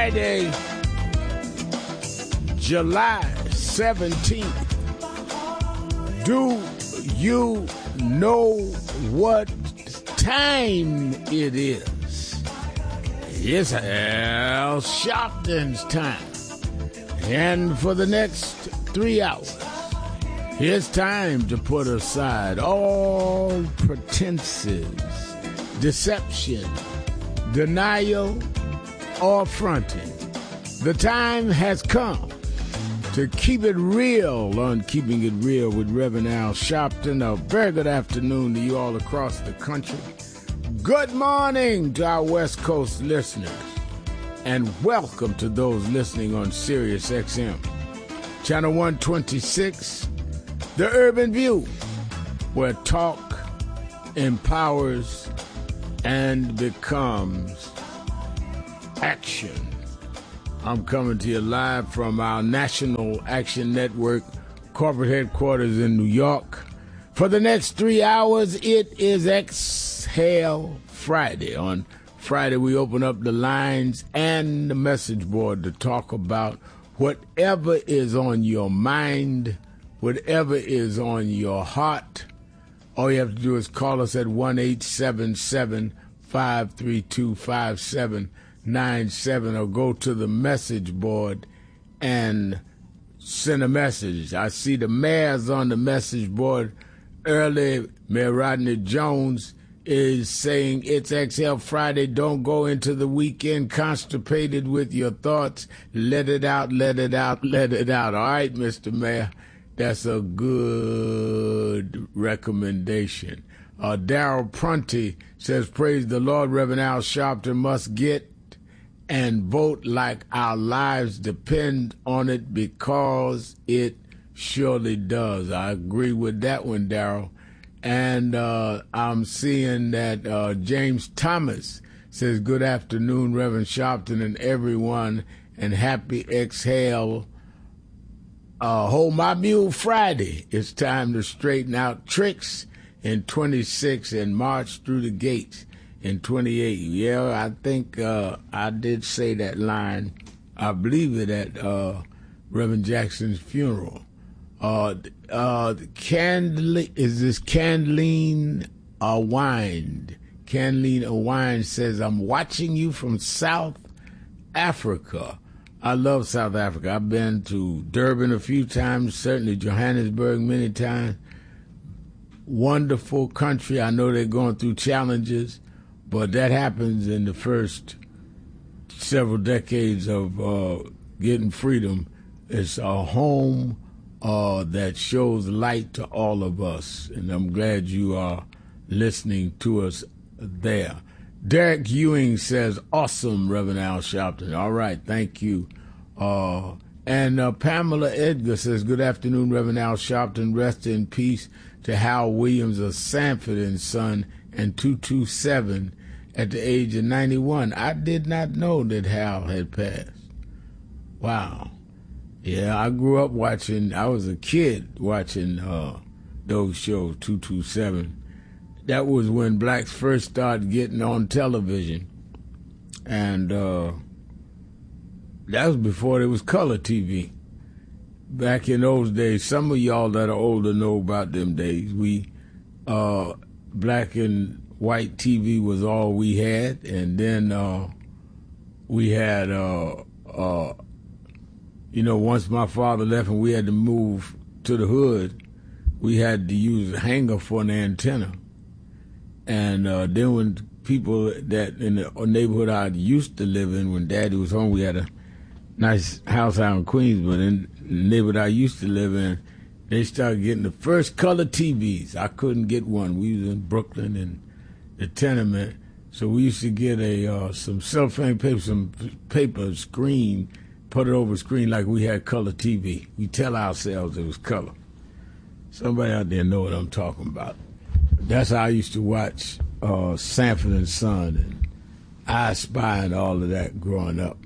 Friday, July 17th. Do you know what time it is? It's Al Sharpton's time. And for the next 3 hours, it's time to put aside all pretenses, deception, denial, or fronting. The time has come to keep it real on Keeping It Real with Reverend Al Sharpton. A very good afternoon to you all across the country. Good morning to our West Coast listeners, and welcome to those listening on Sirius XM, Channel 126, The Urban View, where talk empowers and becomes action. I'm coming to you live from our National Action Network corporate headquarters in New York. For the next 3 hours, it is Exhale Friday. On Friday, we open up the lines and the message board to talk about whatever is on your mind, whatever is on your heart. All you have to do is call us at 1-877-532-5797 or go to the message board and send a message. I see the mayor's on the message board early. Mayor Rodney Jones is saying it's Exhale Friday. Don't go into the weekend constipated with your thoughts. Let it out, let it out, let it out. All right, Mr. Mayor, that's a good recommendation. Darrell Prunty says, praise the Lord, Reverend Al Sharpton must get and vote like our lives depend on it, because it surely does. I agree with that one, Darrell. And I'm seeing that James Thomas says, good afternoon, Reverend Sharpton and everyone, and happy Exhale Hold My Mule Friday. It's time to straighten out tricks in 26 and march through the gates in 28. Yeah, I think I did say that line. I believe it at Reverend Jackson's funeral. Is this Candeline Awine? Candeline Awine says, I'm watching you from South Africa. I love South Africa. I've been to Durban a few times, certainly Johannesburg many times. Wonderful country. I know they're going through challenges, but that happens in the first several decades of getting freedom. It's a home that shows light to all of us, and I'm glad you are listening to us there. Derek Ewing says, awesome, Reverend Al Sharpton. All right, thank you. And Pamela Edgar says, good afternoon, Reverend Al Sharpton. Rest in peace to Hal Williams of Sanford and Son and 227 at the age of 91. I did not know that Hal had passed. Wow. Yeah, I grew up watching, I was a kid watching those shows, 227. That was when blacks first started getting on television. And that was before there was color TV. Back in those days, some of y'all that are older know about them days. We, black and white TV was all we had. And then we had, once my father left and we had to move to the hood, we had to use a hanger for an antenna. And then when people that in the neighborhood I used to live in, when Daddy was home, we had a nice house out in Queens, but in the neighborhood I used to live in, they started getting the first color TVs. I couldn't get one. We was in Brooklyn in the tenement, so we used to get some cellophane paper, some paper screen, put it over the screen like we had color TV. We tell ourselves it was color. Somebody out there know what I'm talking about. That's how I used to watch Sanford and Son and I Spy and all of that growing up.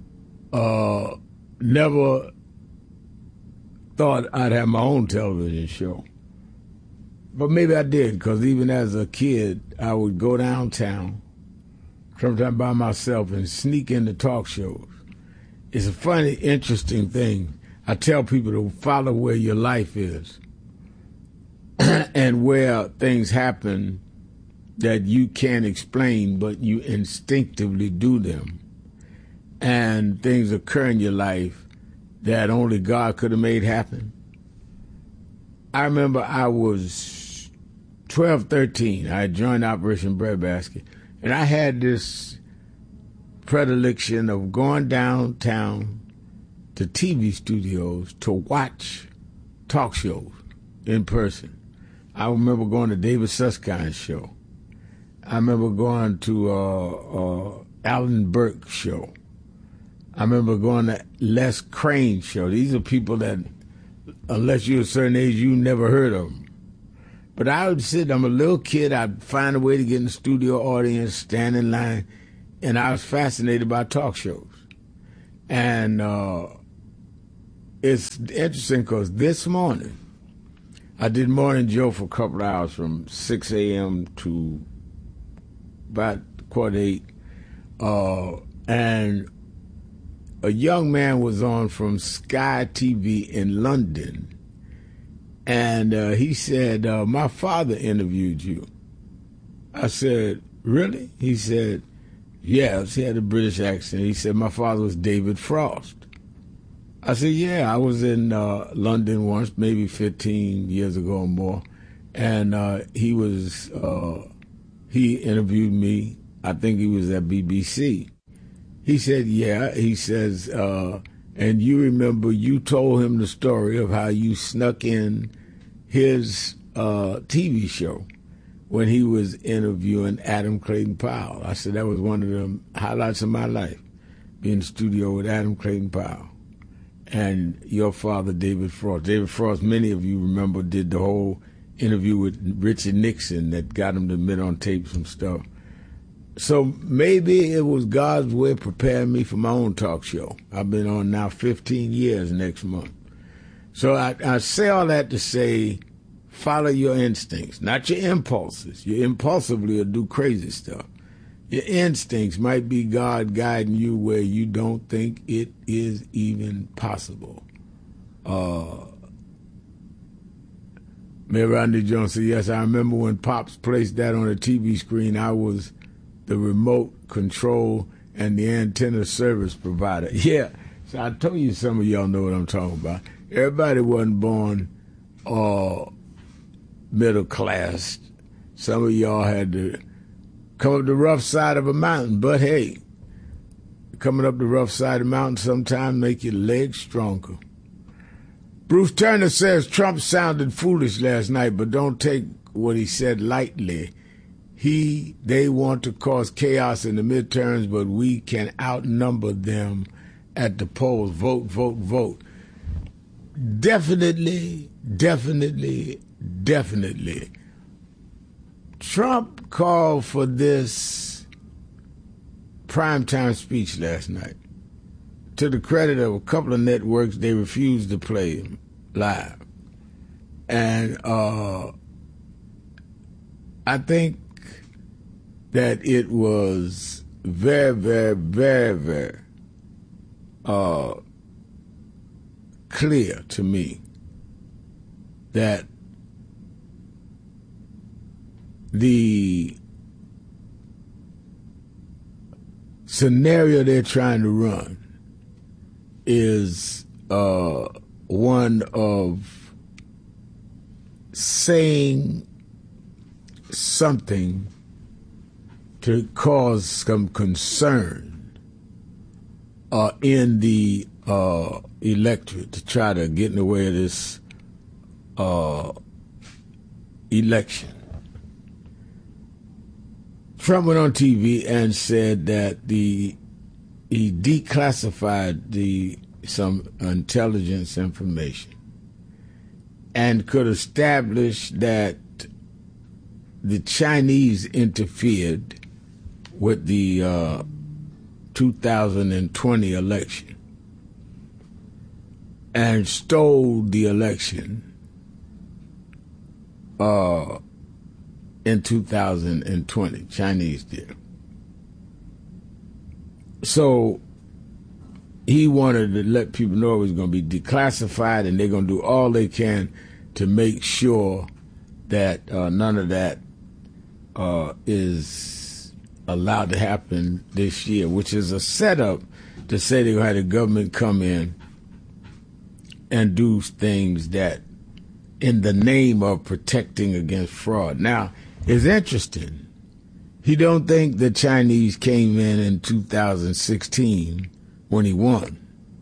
Never thought I'd have my own television show. But maybe I did, because even as a kid, I would go downtown, sometimes by myself, and sneak into talk shows. It's a funny, interesting thing. I tell people to follow where your life is and where things happen that you can't explain, but you instinctively do them. And things occur in your life that only God could have made happen. I remember I was 12, 13. I had joined Operation Breadbasket, and I had this predilection of going downtown to TV studios to watch talk shows in person. I remember going to David Susskind's show. I remember going to Alan Burke's show. I remember going to Les Crane's show. These are people that, unless you're a certain age, you never heard of them. But I would sit, I'm a little kid, I'd find a way to get in the studio audience, stand in line, and I was fascinated by talk shows. And it's interesting because this morning, I did Morning Joe for a couple of hours from 6 a.m. to about 7:45, and a young man was on from Sky TV in London, and he said, my father interviewed you. I said, really? He said, yes. He had a British accent. He said, my father was David Frost. I said, yeah, I was in London once, maybe 15 years ago or more, and he interviewed me. I think he was at BBC. He said, yeah. He says, and you remember you told him the story of how you snuck in his TV show when he was interviewing Adam Clayton Powell. I said, that was one of the highlights of my life, being in the studio with Adam Clayton Powell. And your father, David Frost. David Frost, many of you remember, did the whole interview with Richard Nixon that got him to admit on tape some stuff. So maybe it was God's way of preparing me for my own talk show. I've been on now 15 years next month. So I say all that to say, follow your instincts, not your impulses. You impulsively will do crazy stuff. Your instincts might be God guiding you where you don't think it is even possible. Mayor Rodney Jones said, yes, I remember when Pops placed that on a TV screen, I was the remote control and the antenna service provider. Yeah, so I told you some of y'all know what I'm talking about. Everybody wasn't born middle class. Some of y'all had to come up the rough side of a mountain, but hey, coming up the rough side of the mountain sometimes make your legs stronger. Bruce Turner says Trump sounded foolish last night, but don't take what he said lightly. They want to cause chaos in the midterms, but we can outnumber them at the polls. Vote, vote, vote. Definitely, definitely, definitely. Trump called for this primetime speech last night. To the credit of a couple of networks, they refused to play him live. And I think that it was very, very, very, very clear to me that the scenario they're trying to run is one of saying something to cause some concern in the electorate, to try to get in the way of this election. Trump went on TV and said that he declassified some intelligence information and could establish that the Chinese interfered with the 2020 election and stole the election in 2020. Chinese did. So he wanted to let people know it was going to be declassified, and they're going to do all they can to make sure that none of that is allowed to happen this year, which is a setup to say they're going to have the government come in and do things that in the name of protecting against fraud. Now, it's interesting. He don't think the Chinese came in 2016 when he won.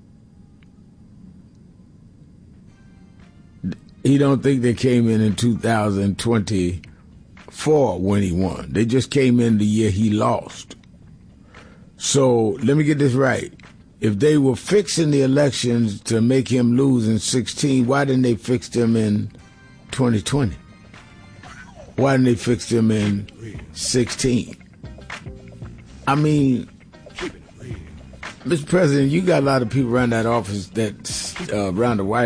He don't think they came in 2024 when he won. They just came in the year he lost. So let me get this right. If they were fixing the elections to make him lose in 16, why didn't they fix them in 2020? Why didn't they fix them in 16? I mean, Mr. President, you got a lot of people around that office around the White